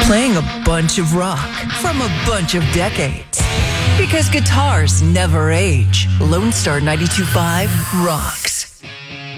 Playing a bunch of rock from a bunch of decades. Because guitars never age. Lone Star 92.5 Rock.